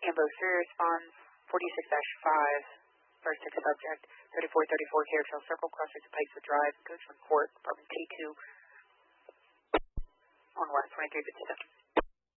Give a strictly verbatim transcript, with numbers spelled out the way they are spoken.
Ambo three responds, forty-six dash five, first six subject, thirty-four thirty-four Carroll Circle, crosses the Pikeswood Drive, goes from court, apartment T two, on west, twenty-three fifty-seven.